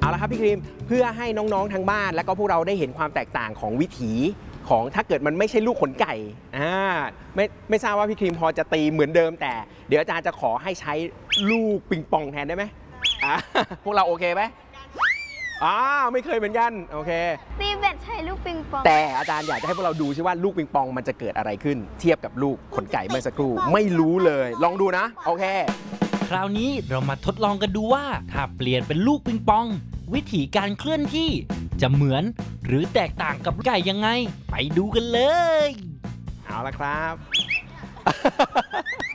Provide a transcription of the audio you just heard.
ละครับพี่ครีมเพื่อให้น้องๆทางบ้านแล้วก็พวกเราได้เห็นความแตกต่างของวิถีของถ้าเกิดมันไม่ใช่ลูกขนไก่ไม่ทราบว่าพี่ครีมพอจะตีเหมือนเดิมแต่เดี๋ยวอาจารย์จะขอให้ใช้ลูกปิงปองแทนได้ไหมพวกเราโอเคไหมไม่เคยเหมือนกันโอเคตีเบ็ดใช้ลูกปิงปองแต่อาจารย์อยากจะให้พวกเราดูซิว่าลูกปิงปองมันจะเกิดอะไรขึ้นเทียบกับลูกขนไก่เมื่อสักครู่ไม่รู้เลยลองดูนะโอเคคราวนี้เรามาทดลองกันดูว่าถ้าเปลี่ยนเป็นลูกปิงปองวิธีการเคลื่อนที่จะเหมือนหรือแตกต่างกับไก่ยังไงไปดูกันเลยเอาละครับ